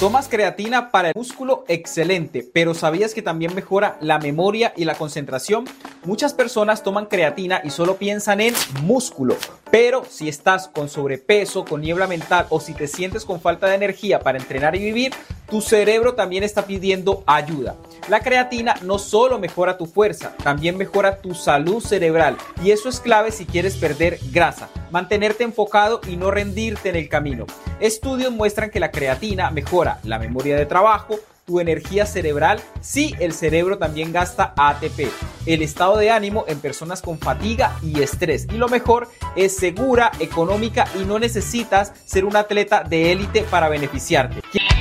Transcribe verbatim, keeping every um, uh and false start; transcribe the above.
Tomas creatina para el músculo, excelente, pero ¿sabías que también mejora la memoria y la concentración? Muchas personas toman creatina y solo piensan en músculo, pero si estás con sobrepeso, con niebla mental o si te sientes con falta de energía para entrenar y vivir, tu cerebro también está pidiendo ayuda. La creatina no solo mejora tu fuerza, también mejora tu salud cerebral y eso es clave si quieres perder grasa, mantenerte enfocado y no rendirte en el camino. Estudios muestran que la creatina mejora la memoria de trabajo, tu energía cerebral, sí, el cerebro también gasta A T P, el estado de ánimo en personas con fatiga y estrés. Y lo mejor, es segura, económica y no necesitas ser un atleta de élite para beneficiarte.